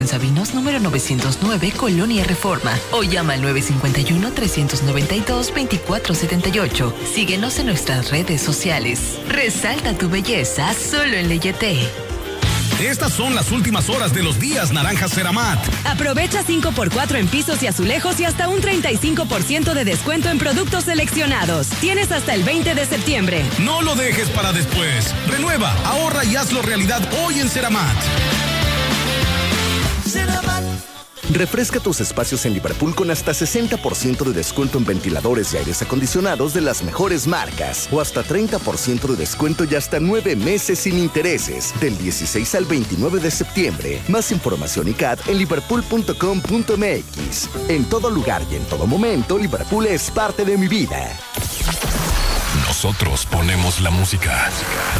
Sabinos, número 909, Colonia Reforma. O llama al 951-392-2478. Síguenos en nuestras redes sociales. Resalta tu belleza solo en Leyete. Estas son las últimas horas de los días Naranjas Ceramat. Aprovecha 5x4 en pisos y azulejos y hasta un 35% de descuento en productos seleccionados. Tienes hasta el 20 de septiembre. No lo dejes para después. Renueva, ahorra y hazlo realidad hoy en Ceramat. Refresca tus espacios en Liverpool con hasta 60% de descuento en ventiladores y aires acondicionados de las mejores marcas. O hasta 30% de descuento y hasta 9 meses sin intereses. Del 16 al 29 de septiembre. Más información y CAT en liverpool.com.mx. En todo lugar y en todo momento, Liverpool es parte de mi vida. Nosotros ponemos la música.